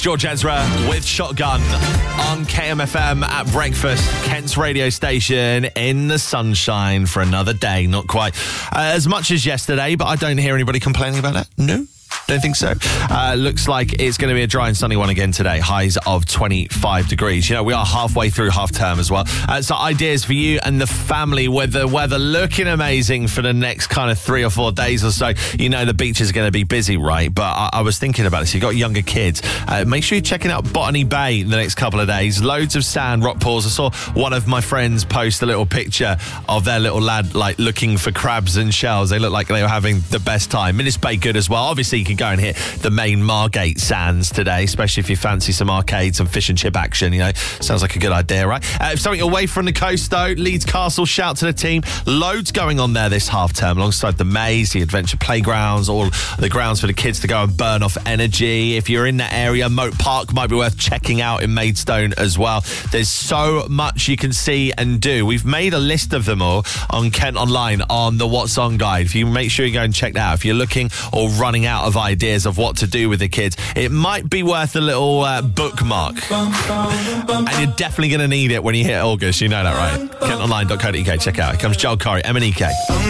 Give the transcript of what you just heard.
George Ezra with Shotgun on KMFM at breakfast, Kent's radio station in the sunshine for another day. Not quite as much as yesterday, but I don't hear anybody complaining about that. No. Don't think so. Looks like it's going to be a dry and sunny one again today. Highs of 25 degrees. You know, we are halfway through half term as well. So ideas for you and the family with the weather looking amazing for the next kind of 3 or 4 days or so. You know, the beach is going to be busy, right? But I was thinking about this. You've got younger kids. Make sure you're checking out Botany Bay the next couple of days. Loads of sand, rock pools. I saw one of my friends post a little picture of their little lad, like, looking for crabs and shells. They look like they were having the best time. Minnis Bay good as well. Obviously, you can go and hit the main Margate sands today, especially if you fancy some arcades and fish and chip action. You know, sounds like a good idea, right? Something away from the coast, though. Leeds Castle, shout to the team. Loads going on there this half term, alongside the maze, the adventure playgrounds, all the grounds for the kids to go and burn off energy. If you're in that area, Moat Park might be worth checking out in Maidstone as well. There's so much you can see and do. We've made a list of them all on Kent Online on the What's On guide. If you make sure you go and check that out. If you're looking or running out of ideas of what to do with the kids, it might be worth a little bookmark. And you're definitely going to need it when you hit August. You know that, right? KentOnline.co.uk. Check it out. Here comes Joel Corey, M&EK.